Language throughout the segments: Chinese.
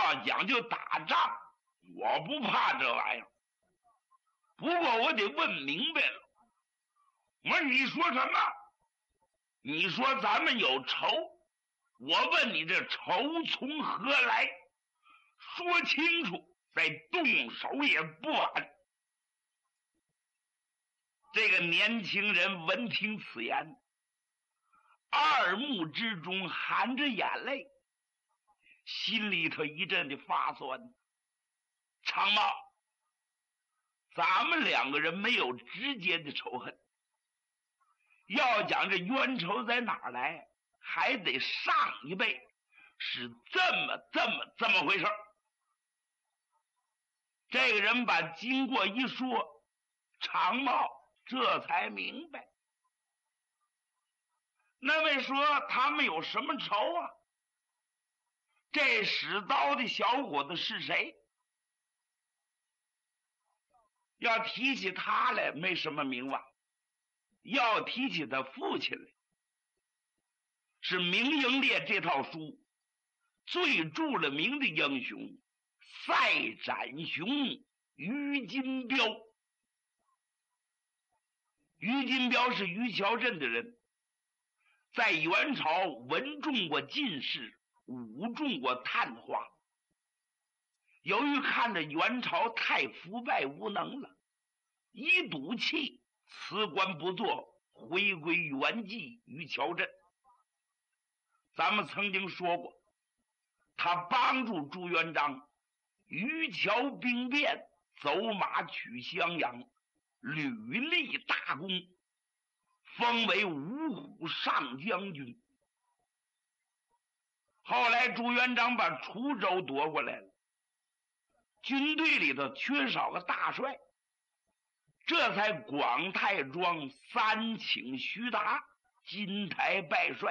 要讲究打仗，我不怕这玩意儿。不过我得问明白了。我说你说什么？你说咱们有仇，我问你这仇从何来？说清楚，再动手也不晚。这个年轻人闻听此言，二目之中含着眼泪，心里头一阵的发酸。长毛，咱们两个人没有直接的仇恨，要讲这冤仇在哪儿来，还得上一辈是这么回事。这个人把经过一说，长毛这才明白。那位说他们有什么仇啊？这使刀的小伙子是谁？要提起他来没什么名望，要提起他父亲来，是明英烈这套书最著了名的英雄赛展雄于金彪。于金彪是于桥镇的人，在元朝文中过进士，武中过探花。由于看着元朝太腐败无能了，一赌气辞官不做，回归原籍于桥镇。咱们曾经说过，他帮助朱元璋于桥兵变，走马取襄阳，屡立大功，封为五虎上将军。后来朱元璋把滁州夺过来了，军队里头缺少个大帅，这才广泰庄三请徐达金台拜帅。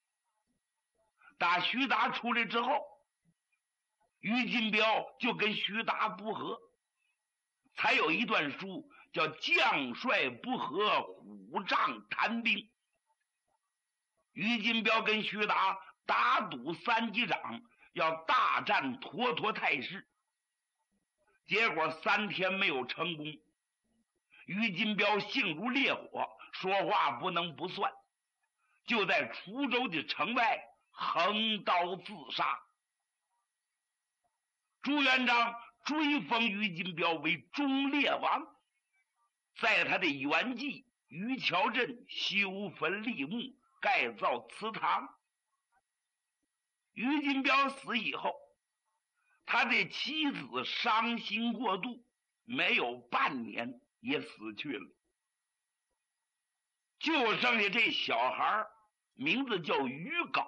打徐达出来之后，于金彪就跟徐达不和，才有一段书叫将帅不和，虎杖谈兵。于金彪跟徐达打赌三击掌，要大战沱沱太师，结果3天没有成功。于金彪性如烈火，说话不能不算，就在滁州的城外横刀自杀。朱元璋追封于金彪为忠烈王，在他的原籍于桥镇修坟立墓，盖造祠堂。于金彪死以后，他的妻子伤心过度，没有半年也死去了，就剩下这小孩，名字叫于镐。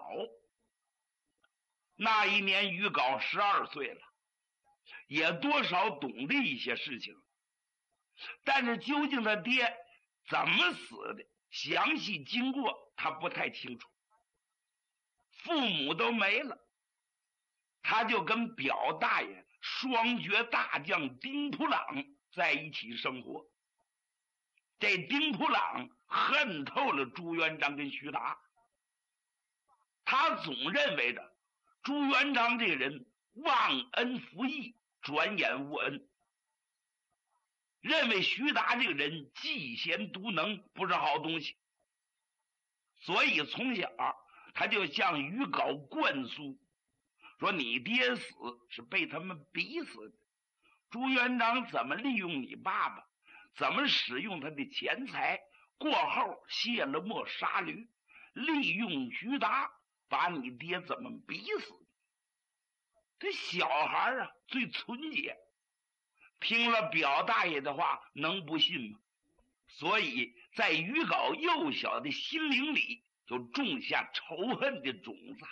那一年于镐12岁了，也多少懂得一些事情，但是究竟他爹怎么死的，详细经过他不太清楚。父母都没了，他就跟表大爷双绝大将丁普朗在一起生活。这丁普朗恨透了朱元璋跟徐达，他总认为着朱元璋这个人忘恩负义，转眼误恩，认为徐达这个人嫉贤妒能，不是好东西。所以从小他就向于镐灌输，说你爹死是被他们逼死的，朱元璋怎么利用你爸爸，怎么使用他的钱财，过后卸了磨杀驴，利用徐达把你爹怎么逼死的。这小孩最纯洁，听了表大爷的话能不信吗？所以在于镐幼小的心灵里就种下仇恨的种子。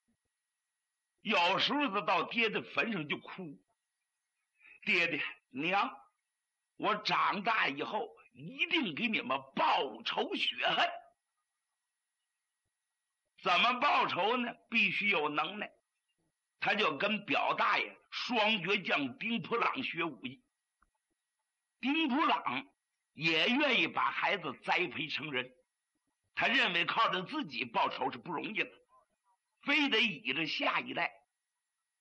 有时候他到爹的坟上就哭，爹爹娘，我长大以后一定给你们报仇雪恨。怎么报仇呢？必须有能耐。他就跟表大爷双绝将丁普朗学武艺。丁普朗也愿意把孩子栽培成人，他认为靠着自己报仇是不容易的，非得倚着下一代